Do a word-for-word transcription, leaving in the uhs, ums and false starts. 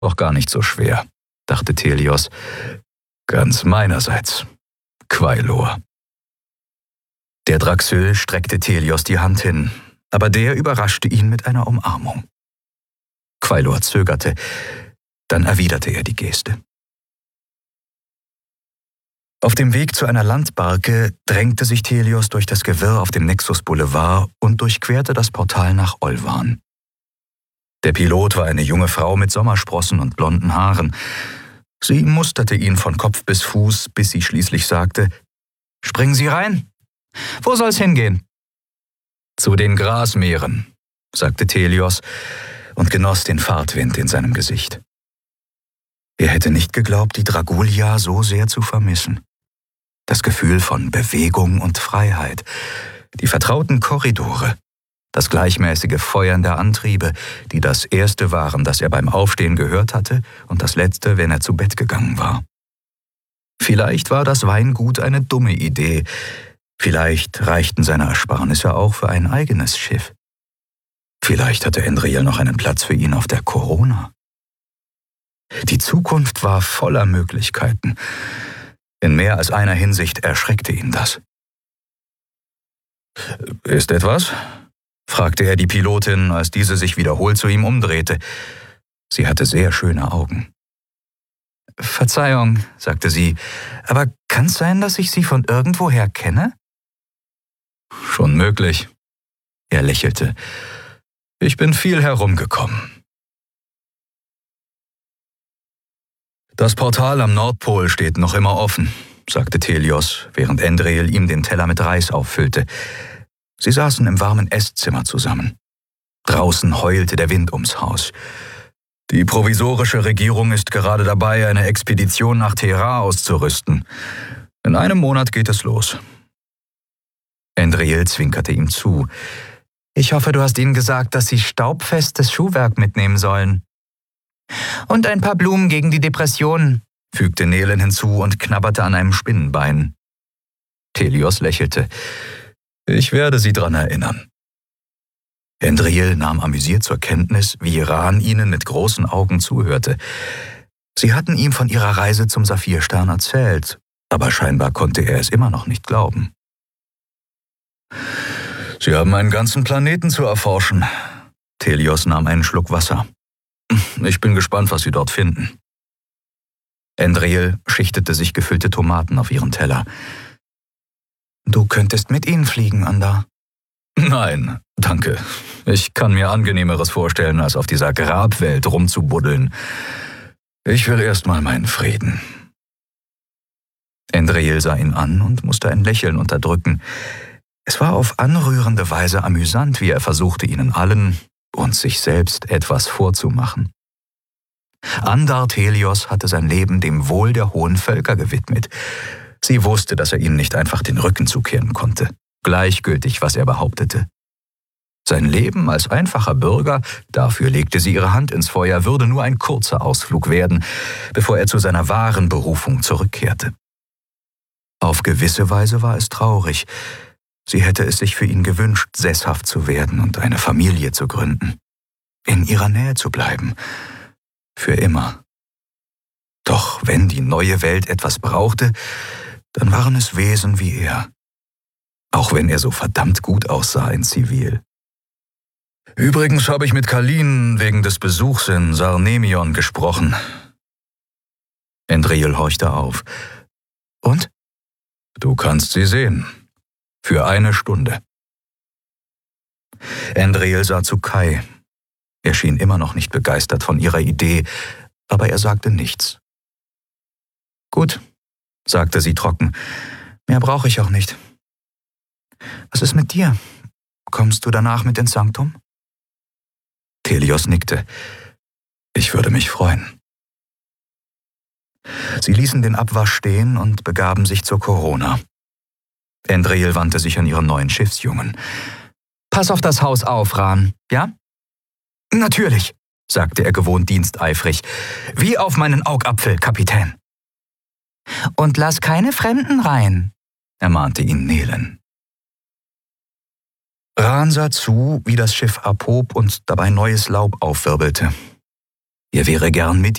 Doch gar nicht so schwer, dachte Thelios. Ganz meinerseits, Quailor. Der Draxyl streckte Thelios die Hand hin, aber der überraschte ihn mit einer Umarmung. Quailor zögerte, dann erwiderte er die Geste. Auf dem Weg zu einer Landbarke drängte sich Thelios durch das Gewirr auf dem Nexus Boulevard und durchquerte das Portal nach Olvan. Der Pilot war eine junge Frau mit Sommersprossen und blonden Haaren. Sie musterte ihn von Kopf bis Fuß, bis sie schließlich sagte: »Springen Sie rein? Wo soll's hingehen?« »Zu den Grasmeeren«, sagte Thelios und genoss den Fahrtwind in seinem Gesicht. Er hätte nicht geglaubt, die Dragulia so sehr zu vermissen. Das Gefühl von Bewegung und Freiheit, die vertrauten Korridore, das gleichmäßige Feuern der Antriebe, die das erste waren, das er beim Aufstehen gehört hatte, und das letzte, wenn er zu Bett gegangen war. Vielleicht war das Weingut eine dumme Idee, vielleicht reichten seine Ersparnisse auch für ein eigenes Schiff. Vielleicht hatte Endriel noch einen Platz für ihn auf der Corona. Die Zukunft war voller Möglichkeiten. In mehr als einer Hinsicht erschreckte ihn das. »Ist etwas?« fragte er die Pilotin, als diese sich wiederholt zu ihm umdrehte. Sie hatte sehr schöne Augen. »Verzeihung«, sagte sie, »aber kann's sein, dass ich Sie von irgendwoher kenne?« »Schon möglich.« Er lächelte. »Ich bin viel herumgekommen.« »Das Portal am Nordpol steht noch immer offen«, sagte Thelios, während Endriel ihm den Teller mit Reis auffüllte. Sie saßen im warmen Esszimmer zusammen. Draußen heulte der Wind ums Haus. Die provisorische Regierung ist gerade dabei, eine Expedition nach Terra auszurüsten. In einem Monat geht es los. Endriel zwinkerte ihm zu. »Ich hoffe, du hast ihnen gesagt, dass sie staubfestes Schuhwerk mitnehmen sollen.« »Und ein paar Blumen gegen die Depressionen«, fügte Nelen hinzu und knabberte an einem Spinnenbein. Thelios lächelte. »Ich werde Sie dran erinnern.« Endriel nahm amüsiert zur Kenntnis, wie Ran ihnen mit großen Augen zuhörte. Sie hatten ihm von ihrer Reise zum Saphirstern erzählt, aber scheinbar konnte er es immer noch nicht glauben. »Sie haben einen ganzen Planeten zu erforschen.« Thelios nahm einen Schluck Wasser. »Ich bin gespannt, was Sie dort finden.« Endriel schichtete sich gefüllte Tomaten auf ihren Teller. »Du könntest mit ihnen fliegen, Anda.« »Nein, danke. Ich kann mir Angenehmeres vorstellen, als auf dieser Grabwelt rumzubuddeln. Ich will erst mal meinen Frieden.« Endriel sah ihn an und musste ein Lächeln unterdrücken. Es war auf anrührende Weise amüsant, wie er versuchte, ihnen allen und sich selbst etwas vorzumachen. Andar Thelios hatte sein Leben dem Wohl der hohen Völker gewidmet. Sie wusste, dass er ihnen nicht einfach den Rücken zukehren konnte, gleichgültig, was er behauptete. Sein Leben als einfacher Bürger, dafür legte sie ihre Hand ins Feuer, würde nur ein kurzer Ausflug werden, bevor er zu seiner wahren Berufung zurückkehrte. Auf gewisse Weise war es traurig. Sie hätte es sich für ihn gewünscht, sesshaft zu werden und eine Familie zu gründen. In ihrer Nähe zu bleiben. Für immer. Doch wenn die neue Welt etwas brauchte, dann waren es Wesen wie er. Auch wenn er so verdammt gut aussah in Zivil. »Übrigens habe ich mit Kalin wegen des Besuchs in Sarnemion gesprochen.« Endriel horchte auf. »Und?« »Du kannst sie sehen. Für eine Stunde.« Endriel sah zu Kai. Er schien immer noch nicht begeistert von ihrer Idee, aber er sagte nichts. »Gut«, sagte sie trocken, »mehr brauche ich auch nicht. Was ist mit dir? Kommst du danach mit ins Sanktum?« Thelios nickte. »Ich würde mich freuen.« Sie ließen den Abwasch stehen und begaben sich zur Corona. Endriel wandte sich an ihren neuen Schiffsjungen. »Pass auf das Haus auf, Ran, ja?« »Natürlich«, sagte er gewohnt diensteifrig. »Wie auf meinen Augapfel, Kapitän.« »Und lass keine Fremden rein«, ermahnte ihn Nelen. Ran sah zu, wie das Schiff abhob und dabei neues Laub aufwirbelte. Er wäre gern mit